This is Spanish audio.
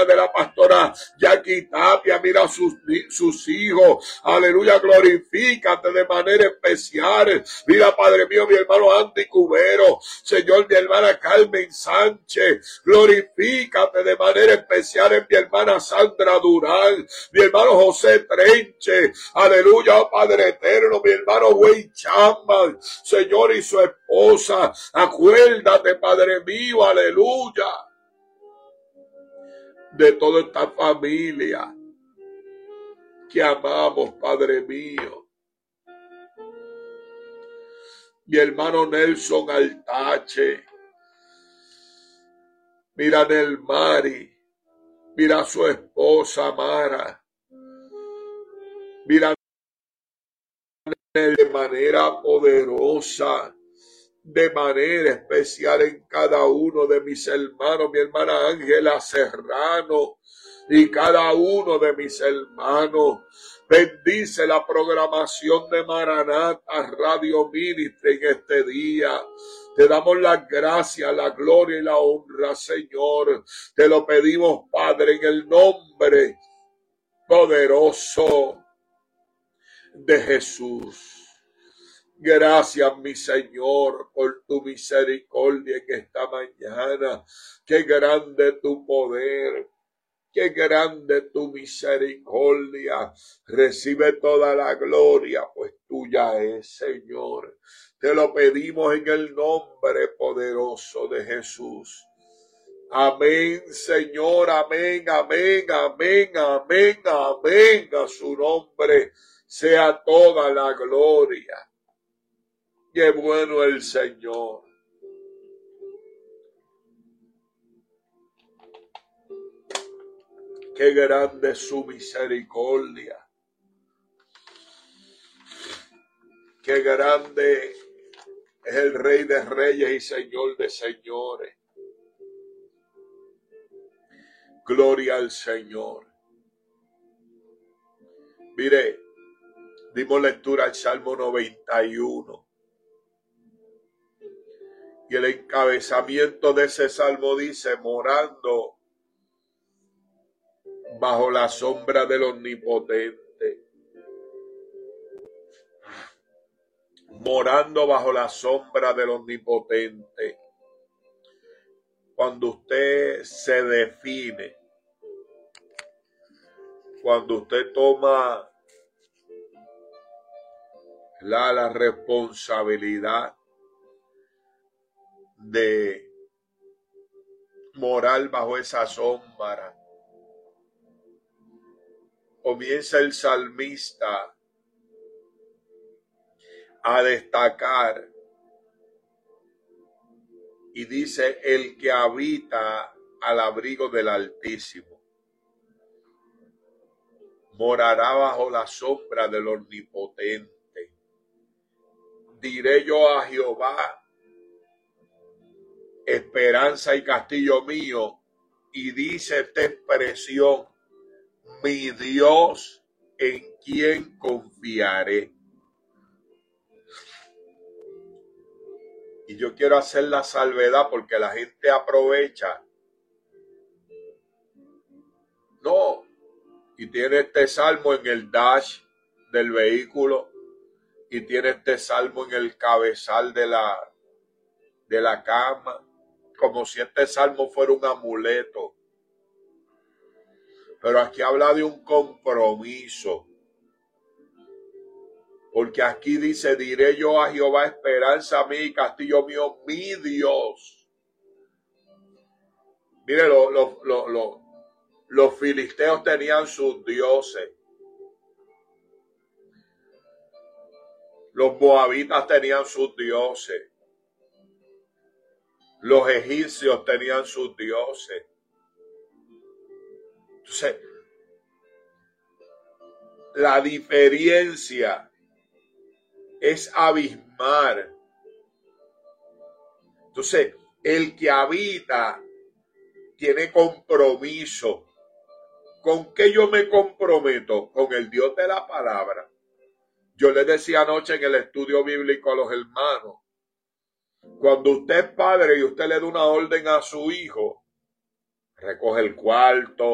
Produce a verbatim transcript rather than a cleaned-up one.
vida de la pastora Jackie Tapia, mira sus, sus hijos, aleluya, glorifícate de manera especial, mira Padre mío, mi hermano Andy Cubero, Señor, mi hermana Carmen Sánchez, glorifícate de manera especial en mi hermana Sandra Durán, mi hermano José Trenche, aleluya, oh Padre eterno, mi hermano Wayne Chapman, Señor, y su esposa, acuérdate, Padre mío, aleluya, de toda esta familia que amamos, Padre mío. Mi hermano Nelson Altache, mira Nel Mari, mira a su esposa Mara, mira de manera poderosa, de manera especial en cada uno de mis hermanos, mi hermana Ángela Serrano y cada uno de mis hermanos. Bendice la programación de Maranata Radio Ministry en este día. Te damos las gracias, la gloria y la honra, Señor. Te lo pedimos, Padre, en el nombre poderoso de Jesús. Gracias, mi Señor, por tu misericordia en esta mañana. Qué grande tu poder, qué grande tu misericordia. Recibe toda la gloria, pues tuya es, Señor. Te lo pedimos en el nombre poderoso de Jesús. Amén, Señor, amén, amén, amén, amén, amén. A su nombre sea toda la gloria. Qué bueno el Señor. Qué grande es su misericordia. Qué grande es el Rey de Reyes y Señor de Señores. Gloria al Señor. Mire, dimos lectura al Salmo noventa y uno. Y el encabezamiento de ese salmo dice: morando bajo la sombra del Omnipotente. Morando bajo la sombra del Omnipotente. Cuando usted se define, cuando usted toma la, la responsabilidad de morar bajo esa sombra, comienza el salmista a destacar y dice: el que habita al abrigo del Altísimo morará bajo la sombra del Omnipotente. Diré yo a Jehová, esperanza y castillo mío, y dice esta expresión: mi Dios, en quien confiaré. Y yo quiero hacer la salvedad porque la gente aprovecha. No, y tiene este salmo en el dash del vehículo, y tiene este salmo en el cabezal de la, de la cama, como si este salmo fuera un amuleto. Pero aquí habla de un compromiso. Porque aquí dice: diré yo a Jehová, esperanza mía y castillo mío, mi Dios. Mire, lo, lo, lo, lo, los filisteos tenían sus dioses. Los moabitas tenían sus dioses. Los egipcios tenían sus dioses. Entonces, la diferencia es abismal. Entonces, el que habita tiene compromiso. ¿Con qué yo me comprometo? Con el Dios de la palabra. Yo les decía anoche en el estudio bíblico a los hermanos, cuando usted es padre y usted le da una orden a su hijo, recoge el cuarto,